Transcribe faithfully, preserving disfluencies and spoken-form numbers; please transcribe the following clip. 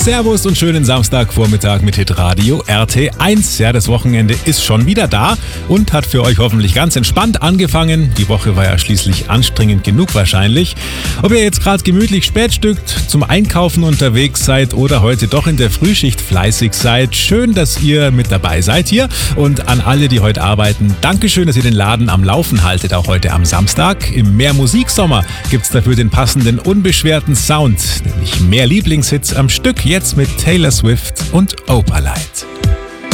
Servus und schönen Samstagvormittag mit Hitradio R T eins. Ja, das Wochenende ist schon wieder da und hat für euch hoffentlich ganz entspannt angefangen. Die Woche war ja schließlich anstrengend genug wahrscheinlich. Ob ihr jetzt gerade gemütlich spätstückt, zum Einkaufen unterwegs seid oder heute doch in der Frühschicht fleißig seid, schön, dass ihr mit dabei seid hier. Und an alle, die heute arbeiten, Dankeschön, dass ihr den Laden am Laufen haltet, auch heute am Samstag. Im Mehr Musiksommer gibt's dafür den passenden unbeschwerten Sound, nämlich mehr Lieblingshits am Stück, jetzt mit Taylor Swift und Opalite.